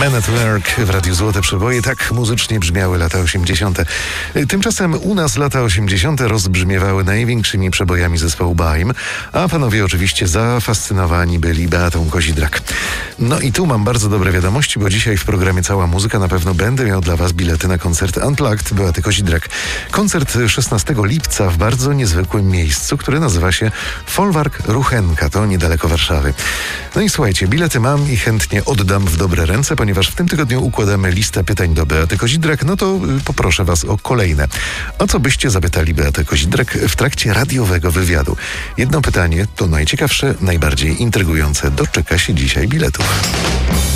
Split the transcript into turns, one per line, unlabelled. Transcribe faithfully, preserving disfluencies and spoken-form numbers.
Men at Work w Radiu Złote Przeboje. Tak muzycznie brzmiały lata osiemdziesiąte. Tymczasem u nas lata osiemdziesiąte rozbrzmiewały największymi przebojami zespołu Baim, a panowie oczywiście zafascynowani byli Beatą Kozidrak. No i tu mam bardzo dobre wiadomości, bo dzisiaj w programie Cała Muzyka na pewno będę miał dla was bilety na koncert Unplugged Beaty Kozidrak. Koncert szesnastego lipca w bardzo niezwykłym miejscu, które nazywa się Folwark Ruchenka, to niedaleko Warszawy. No i słuchajcie, bilety mam i chętnie oddam w dobre ręce, ponieważ w tym tygodniu układamy listę pytań do Beaty Kozidrak, no to poproszę was o kolejne. O co byście zapytali Beatę Kozidrak w trakcie radiowego wywiadu? Jedno pytanie, to najciekawsze, najbardziej intrygujące, doczeka się dzisiaj biletów.